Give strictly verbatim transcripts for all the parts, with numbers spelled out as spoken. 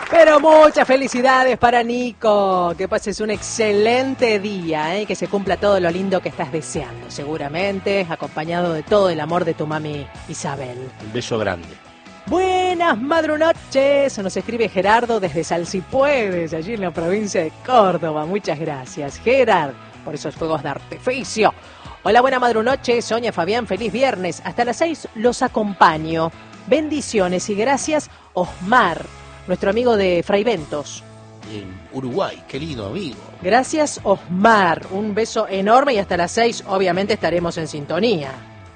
Pero muchas felicidades para Nico, que pases un excelente día, ¿eh? Que se cumpla todo lo lindo que estás deseando, seguramente, acompañado de todo el amor de tu mami Isabel. Un beso grande. Buenas madrunoches, nos escribe Gerardo desde Salsipuedes, allí en la provincia de Córdoba. Muchas gracias, Gerard, por esos fuegos de artificio. Hola, buena madrunoche, Sonia, Fabián, feliz viernes. Hasta las seis los acompaño. Bendiciones y gracias, Osmar, nuestro amigo de Fraiventos. En Uruguay, querido amigo. Gracias, Osmar. Un beso enorme y hasta las seis, obviamente, estaremos en sintonía.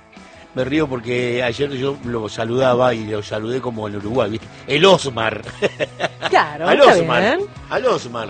Me río porque ayer yo lo saludaba y lo saludé como en Uruguay, ¿viste? El Osmar. Claro, Al está Osmar. bien. Al Osmar.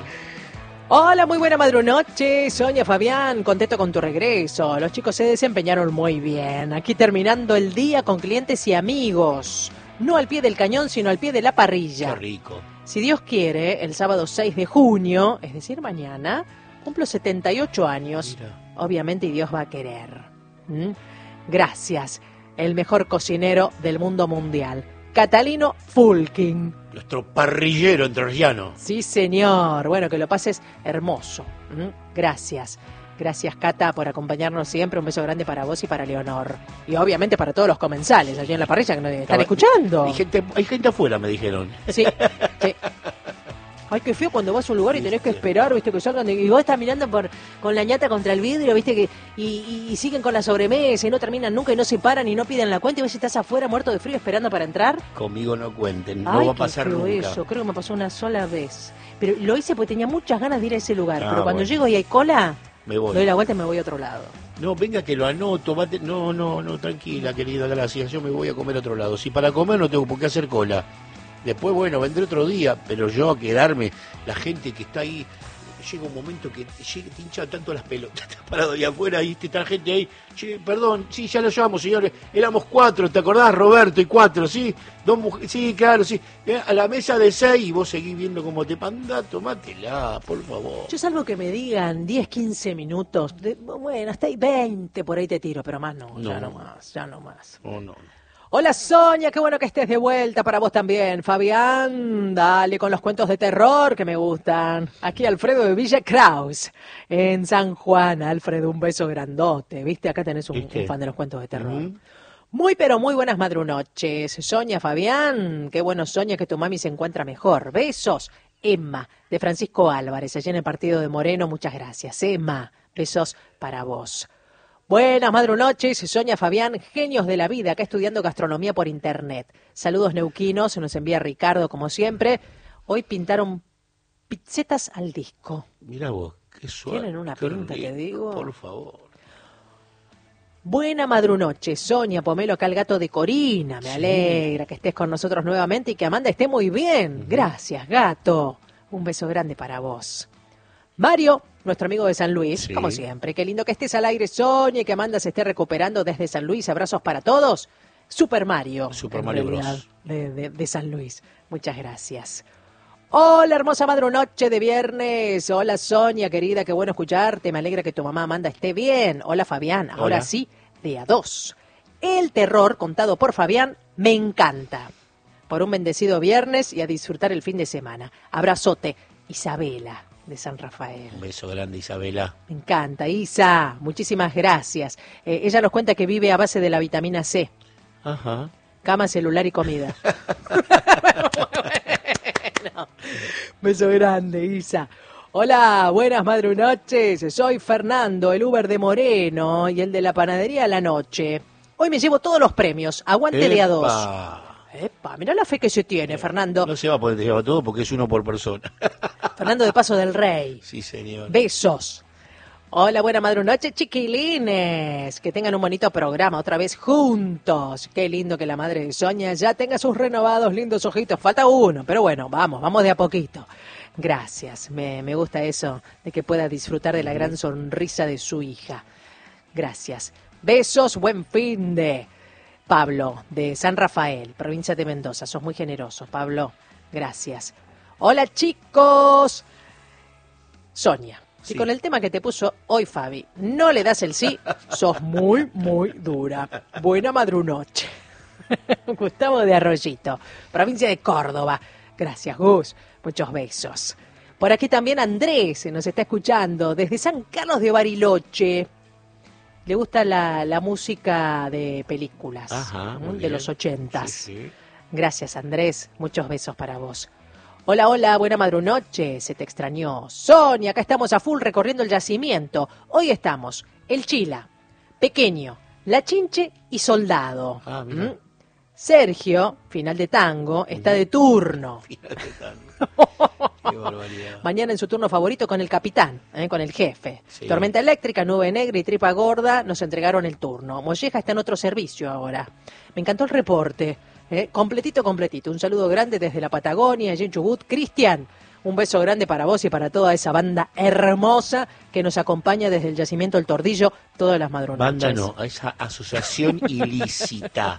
Hola, muy buena madrunoche, Sonia, Fabián, contento con tu regreso. Los chicos se desempeñaron muy bien. Aquí terminando el día con clientes y amigos. No al pie del cañón, sino al pie de la parrilla. Qué rico. Si Dios quiere, el sábado seis de junio, es decir, mañana, cumplo setenta y ocho años. Mira. Obviamente, y Dios va a querer. ¿Mm? Gracias, el mejor cocinero del mundo mundial, Catalino Fulkin. Nuestro parrillero entrerriano. Sí, señor. Bueno, que lo pases hermoso. ¿Mm? Gracias. Gracias, Cata, por acompañarnos siempre. Un beso grande para vos y para Leonor. Y obviamente para todos los comensales allí en la parrilla que nos están Estaba- escuchando. Hay gente, hay gente afuera, me dijeron. Sí, sí. Ay, qué feo cuando vas a un lugar y tenés que Viste. esperar, viste, que salgan de- y vos estás mirando por con la ñata contra el vidrio, viste, que y, y- y siguen con la sobremesa y no terminan nunca y no se paran y no piden la cuenta y vos estás afuera muerto de frío esperando para entrar. Conmigo no cuenten, no Ay, va a qué pasar feo nunca. eso, creo que me pasó una sola vez. Pero lo hice porque tenía muchas ganas de ir a ese lugar, Ah, pero cuando bueno. llego y hay cola, Me voy. doy la vuelta y me voy a otro lado. No, venga que lo anoto. mate- No, no, no, tranquila, querida, gracias. Yo me voy a comer a otro lado. Si para comer no tengo por qué hacer cola. Después, bueno, vendré otro día, pero yo a quedarme, la gente que está ahí, llega un momento que llega, te hincha tanto las pelotas, estás parado ahí afuera y está gente ahí. Che, perdón, sí, ya lo llamo, señores. Éramos cuatro, ¿te acordás, Roberto? Y cuatro, ¿sí? Dos mujeres, sí, claro, sí. Eh, A la mesa de seis y vos seguís viendo cómo te manda, tomátela, por favor. Yo salvo que me digan diez, quince minutos, de- bueno, hasta ahí veinte por ahí te tiro, pero más no, ya No. no más, ya no más. Oh, no. Hola Sonia, qué bueno que estés de vuelta, para vos también. Fabián, dale con los cuentos de terror que me gustan. Aquí Alfredo de Villa Kraus, en San Juan. Alfredo, un beso grandote. ¿Viste? Acá tenés un, ¿Viste? un fan de los cuentos de terror. Ujú. Muy pero muy buenas madrunoches. Sonia, Fabián, qué bueno Sonia que tu mami se encuentra mejor. Besos. Emma, de Francisco Álvarez, allá en el partido de Moreno, muchas gracias. Emma, besos para vos. Buenas madrunoches, Sonia, Fabián, genios de la vida, acá estudiando gastronomía por internet. Saludos neuquinos, se nos envía Ricardo como siempre. Hoy pintaron pizzetas al disco. Mirá vos, qué suave. ¿Tienen una qué pinta que rico, digo? Por favor. Buena madrunoche, Sonia, Pomelo, acá el gato de Corina. Me Sí. alegra que estés con nosotros nuevamente y que Amanda esté muy bien. Gracias, gato. Un beso grande para vos. Mario, nuestro amigo de San Luis, Sí. como siempre. Qué lindo que estés al aire, Sonia, y que Amanda se esté recuperando desde San Luis. Abrazos para todos. Super Mario. Super en Mario realidad, Bros. De, de- de San Luis. Muchas gracias. Hola, hermosa madrunoche de viernes. Hola, Sonia, querida, qué bueno escucharte. Me alegra que tu mamá Amanda esté bien. Hola, Fabián. Ahora Hola. sí, de a dos. El terror contado por Fabián me encanta. Por un bendecido viernes y a disfrutar el fin de semana. Abrazote. Isabela, de San Rafael. Un beso grande, Isabela. Me encanta, Isa. Muchísimas gracias. Eh, ella nos cuenta que vive a base de la vitamina C. Ajá. Cama, celular y comida. Bueno, beso grande, Isa. Hola, buenas madrunoches. Soy Fernando, el Uber de Moreno y el de la panadería a la noche. Hoy me llevo todos los premios. Aguante de a dos. Epa. Epa, mirá la fe que se tiene, Fernando. No se va a poder llevar todo porque es uno por persona. Fernando de Paso del Rey. Sí, señor. Besos. Hola, buena madrunoche, chiquilines. Que tengan un bonito programa otra vez juntos. Qué lindo que la madre de Sonia ya tenga sus renovados lindos ojitos. Falta uno, pero bueno, vamos, vamos de a poquito. Gracias, me, me gusta eso, de que pueda disfrutar de la gran sonrisa de su hija. Gracias. Besos, buen fin de Pablo, de San Rafael, provincia de Mendoza. Sos muy generoso, Pablo. Gracias. Hola, chicos. Sonia. Si Sí. con el tema que te puso hoy Fabi no le das el sí, sos muy, muy dura. Buena madrunoche. Gustavo de Arroyito, provincia de Córdoba. Gracias, Gus. Muchos besos. Por aquí también Andrés nos está escuchando desde San Carlos de Bariloche. Le gusta la, la música de películas. Ajá, muy de bien. los ochentas. Sí, sí. Gracias, Andrés. Muchos besos para vos. Hola, hola, buena madrunoche. Se te extrañó. Sonia, acá estamos a full recorriendo el yacimiento. Hoy estamos El Chila, Pequeño, La Chinche y Soldado. Ah, mira. ¿Mm? Sergio, final de tango, está de turno. Final de tango. Qué barbaridad. Mañana en su turno favorito con el capitán, ¿eh? Con el jefe. Sí. Tormenta eléctrica, nube negra y tripa gorda nos entregaron el turno. Molleja está en otro servicio ahora. Me encantó el reporte. ¿eh? Completito, completito. Un saludo grande desde la Patagonia, allí en Chubut. Cristian, un beso grande para vos y para toda esa banda hermosa que nos acompaña desde el yacimiento El Tordillo todas las madrugadas. Banda no, a esa asociación ilícita.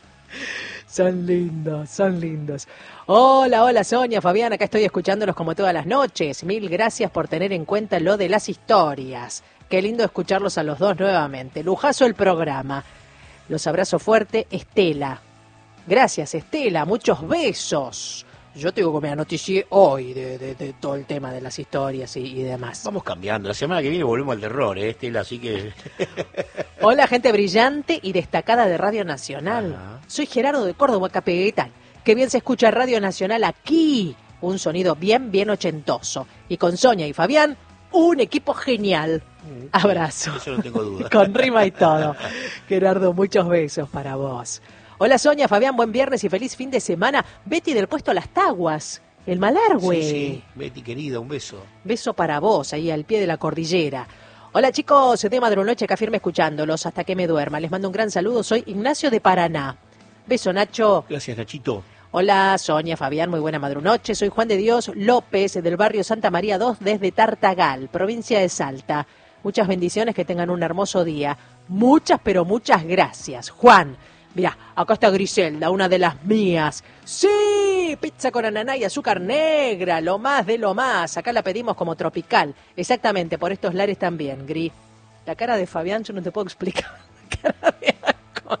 Son lindos, son lindos. Hola, hola Sonia, Fabián, acá estoy escuchándolos como todas las noches. Mil gracias por tener en cuenta lo de las historias. Qué lindo escucharlos a los dos nuevamente. Lujazo el programa. Los abrazo fuerte, Estela. Gracias, Estela, muchos besos. Yo tengo que me anoticié hoy de, de, de todo el tema de las historias y, y demás. Vamos cambiando. La semana que viene volvemos al terror, ¿eh, Estela? Así que... Hola, gente brillante y destacada de Radio Nacional. Ajá. Soy Gerardo de Córdoba, Capital. Qué bien se escucha Radio Nacional aquí. Un sonido bien, bien ochentoso. Y con Sonia y Fabián, un equipo genial. Abrazo. Eso no tengo duda. Con rima y todo. Gerardo, muchos besos para vos. Hola Sonia, Fabián, buen viernes y feliz fin de semana. Betty del puesto Las Taguas, el Malargüe. Sí, sí. Betty, querida, un beso. Beso para vos, ahí al pie de la cordillera. Hola chicos, de Madrunoche, acá firme escuchándolos hasta que me duerma. Les mando un gran saludo, soy Ignacio de Paraná. Beso, Nacho. Gracias, Nachito. Hola Sonia, Fabián, muy buena madrunoche. Soy Juan de Dios López, del barrio Santa María dos, desde Tartagal, provincia de Salta. Muchas bendiciones, que tengan un hermoso día. Muchas, pero muchas gracias. Juan, mirá, acá está Griselda, una de las mías. ¡Sí! Pizza con ananá y azúcar negra, lo más de lo más. Acá la pedimos como tropical. Exactamente, por estos lares también, Gris. La cara de Fabián yo no te puedo explicar. La cara de asco.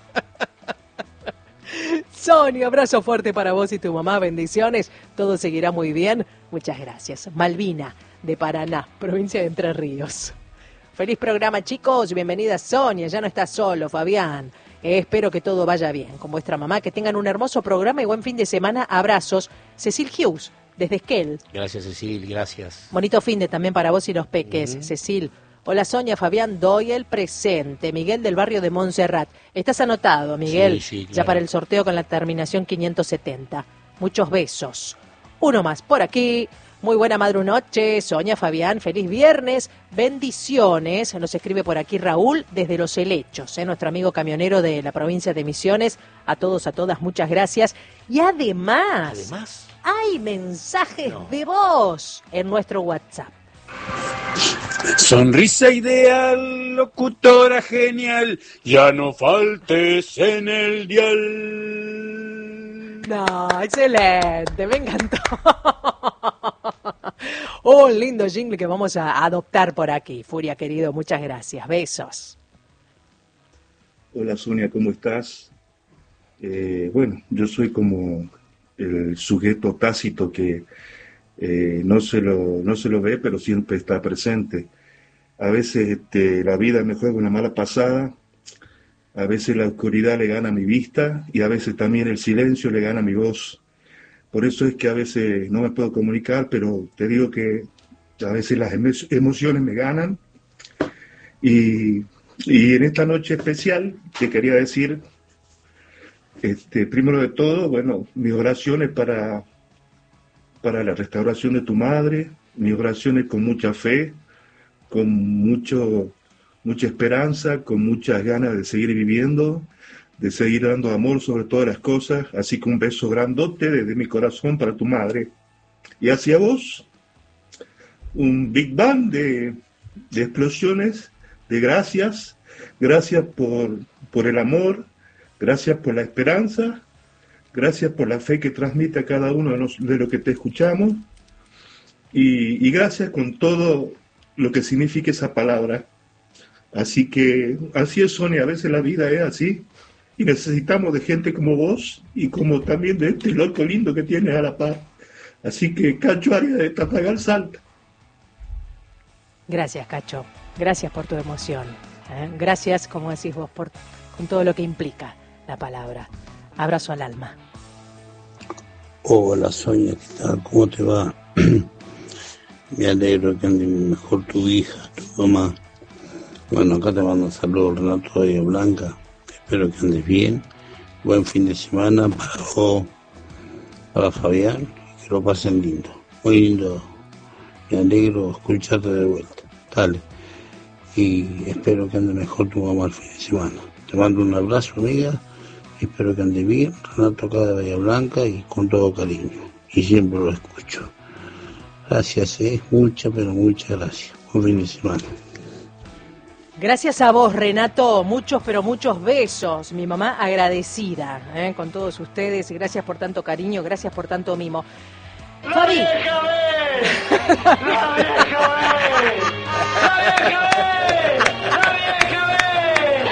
Sonia, abrazo fuerte para vos y tu mamá, bendiciones. Todo seguirá muy bien. Muchas gracias. Malvina, de Paraná, provincia de Entre Ríos. Feliz programa, chicos. Bienvenida Sonia, ya no estás solo, Fabián. Eh, espero que todo vaya bien con vuestra mamá, que tengan un hermoso programa y buen fin de semana. Abrazos. Cecil Hughes, desde Esquel. Gracias, Cecil, gracias. Bonito fin de también para vos y los peques, Uh-huh. Cecil. Hola Sonia, Fabián, doy el presente. Miguel del barrio de Montserrat. Estás anotado, Miguel, Sí, sí, ya claro. para el sorteo con la terminación quinientos setenta. Muchos besos. Uno más por aquí. Muy buena madrunoche, Sonia, Fabián, feliz viernes, bendiciones. Nos escribe por aquí Raúl desde Los Helechos, ¿eh? Nuestro amigo camionero de la provincia de Misiones. A todos, a todas, muchas gracias. Y además, Además, hay mensajes No. de voz en nuestro WhatsApp. Sonrisa ideal, locutora genial, ya no faltes en el dial. No, excelente, me encantó. Un lindo jingle que vamos a adoptar por aquí. Furia, querido, muchas gracias. Besos. Hola Sonia, ¿cómo estás? Eh, bueno, yo soy como el sujeto tácito que eh, no se lo, no se lo ve, pero siempre está presente. A veces este, la vida me juega una mala pasada, a veces la oscuridad le gana mi vista y a veces también el silencio le gana mi voz. Por eso es que a veces no me puedo comunicar, pero te digo que a veces las emo- emociones me ganan. Y, y en esta noche especial te quería decir, este, primero de todo, bueno, mis oraciones para, para la restauración de tu madre, mis oraciones con mucha fe, con mucho, mucha esperanza, con muchas ganas de seguir viviendo, de seguir dando amor sobre todas las cosas, así que un beso grandote desde mi corazón para tu madre. Y hacia vos, un Big Bang de, de explosiones, de gracias, gracias por, por el amor, gracias por la esperanza, gracias por la fe que transmite a cada uno de, los, de lo que te escuchamos, y, y gracias con todo lo que significa esa palabra. Así que, así es, Sonia, a veces la vida es así, y necesitamos de gente como vos y como también de este loco lindo que tienes a la par. Así que Cacho Arias de Tatagal Salta. Gracias, Cacho. Gracias por tu emoción. ¿eh? Gracias, como decís vos, por con todo lo que implica la palabra. Abrazo al alma. Hola, Sonia, ¿qué tal? ¿Cómo te va? Me alegro que ande mejor tu hija, tu mamá. Bueno, acá te mando un saludo, Renato de Blanca. Espero que andes bien. Buen fin de semana para vos, para Fabián. Que lo pasen lindo. Muy lindo. Me alegro escucharte de vuelta. Dale. Y espero que ande mejor tu mamá el fin de semana. Te mando un abrazo, amiga. Espero que ande bien. Renato acá de Bahía Blanca y con todo cariño. Y siempre lo escucho. Gracias, eh. Muchas, pero muchas gracias. Buen fin de semana. Gracias a vos, Renato. Muchos, pero muchos besos. Mi mamá agradecida ¿eh? con todos ustedes. Gracias por tanto cariño, gracias por tanto mimo. ¡La Fabi. vieja ve! ¡La vieja ve! ¡La vieja ve! ¡La vieja ve!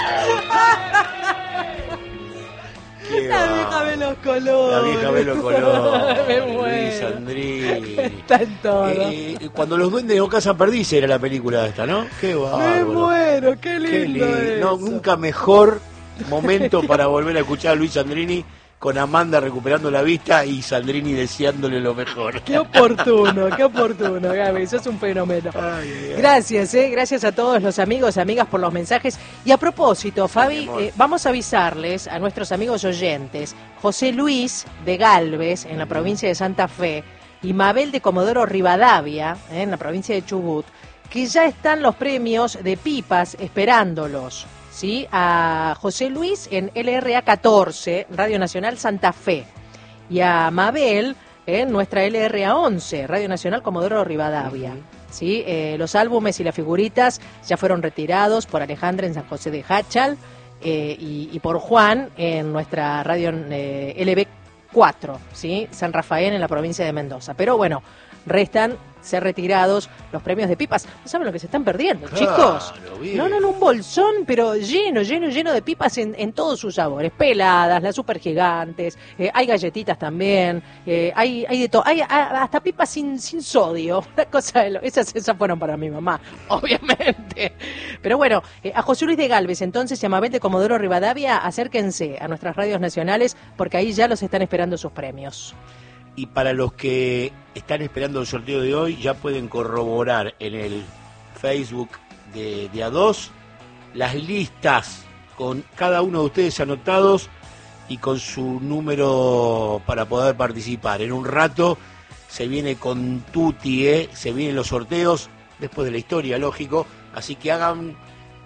Qué La va. vieja ve los colores. La vieja ve los colores. Me Luis muero. Sandrini. Está en todo. Eh, cuando los duendes no cazan perdices era la película esta, ¿no? Qué Me bárbaro. muero, qué lindo. Qué lindo. No, eso. nunca mejor momento para volver a escuchar a Luis Sandrini con Amanda recuperando la vista y Sandrini deseándole lo mejor. Qué oportuno, qué oportuno, Gaby, sos un fenómeno. Ay, ay, ay. Gracias, eh, gracias a todos los amigos, amigas por los mensajes. Y a propósito, Fabi, mi amor. eh, vamos a avisarles a nuestros amigos oyentes, José Luis de Galvez, en la provincia de Santa Fe, y Mabel de Comodoro Rivadavia, eh, en la provincia de Chubut, que ya están los premios de pipas esperándolos. ¿Sí? A José Luis en L R A catorce, Radio Nacional Santa Fe, y a Mabel en nuestra L R A once, Radio Nacional Comodoro Rivadavia. Uh-huh. ¿Sí? Eh, los álbumes y las figuritas ya fueron retirados por Alejandra en San José de Jáchal eh, y, y por Juan en nuestra radio eh, L B cuatro, ¿sí? San Rafael en la provincia de Mendoza. Pero bueno, restan ser retirados los premios de pipas. ¿No saben lo que se están perdiendo, Claro, chicos? bien. No, no, no, un bolsón, pero lleno, lleno, lleno de pipas en, en todos sus sabores. Peladas, las super gigantes, eh, hay galletitas también, eh, hay, hay de todo, hay a, hasta pipas sin, sin sodio. Una cosa de lo, esas, esas fueron para mi mamá, obviamente. Pero bueno, eh, a José Luis de Galvez, entonces, y a Mabel de Comodoro Rivadavia, acérquense a nuestras radios nacionales, porque ahí ya los están esperando sus premios. Y para los que están esperando el sorteo de hoy, ya pueden corroborar en el Facebook de, de A dos las listas con cada uno de ustedes anotados y con su número para poder participar. En un rato se viene con Tuti, ¿eh? Se vienen los sorteos después de la historia, lógico. Así que hagan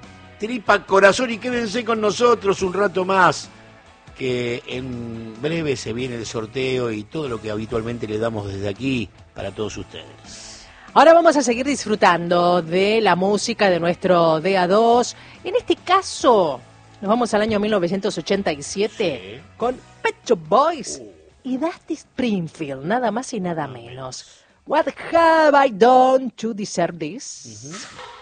tripa corazón y quédense con nosotros un rato más, que en breve se viene el sorteo y todo lo que habitualmente le damos desde aquí para todos ustedes. Ahora vamos a seguir disfrutando de la música de nuestro D A dos. En este caso, nos vamos al año mil novecientos ochenta y siete Sí. con Pet Shop Boys y Dusty Springfield, nada más y nada menos. What have I done to deserve this? Uh-huh.